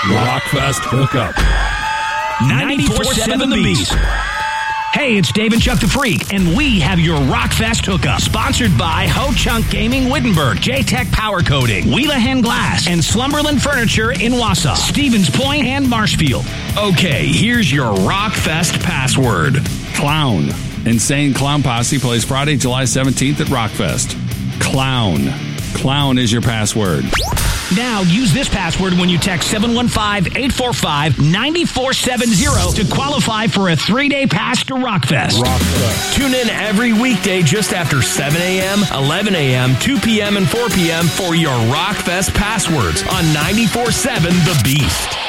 Rockfest Hookup. 94.7 The Beast. Hey, it's Dave and Chuck the Freak, and we have your Rockfest Hookup. Sponsored by Ho Chunk Gaming Wittenberg, J-Tech Power Coating, Wheelahan Glass, and Slumberland Furniture in Wausau, Stevens Point, and Marshfield. Okay, here's your Rockfest password. Clown. Insane Clown Posse plays Friday, July 17th at Rockfest. Clown. Clown is your password. Now, use this password when you text 715-845-9470 to qualify for a 3-day pass to Rockfest. Tune in every weekday just after 7 a.m., 11 a.m., 2 p.m., and 4 p.m. for your Rockfest passwords on 94.7 The Beast.